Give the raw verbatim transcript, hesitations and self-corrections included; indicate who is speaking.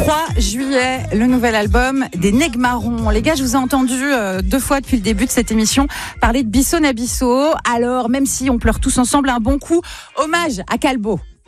Speaker 1: trois juillet, le nouvel album des Negmarons. Les gars, je vous ai entendu euh, deux fois depuis le début de cette émission parler de Bisso Nabisso. Alors, même si on pleure tous ensemble, un bon coup, hommage à Calbo.